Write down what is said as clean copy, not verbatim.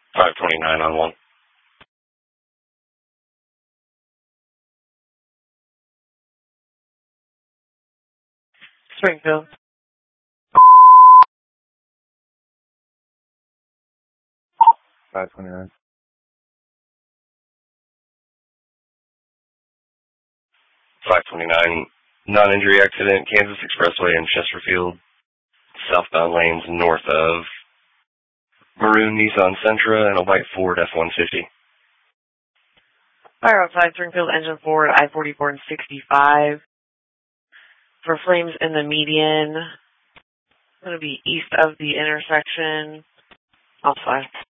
529 on 1. Springfield. 529. 529, non-injury accident, Kansas Expressway in Chesterfield, southbound lanes north of maroon Nissan Sentra and a white Ford F-150. Fire outside Springfield, engine forward, I-44 and 65. For flames in the median, it's going to be east of the intersection. I'll fire.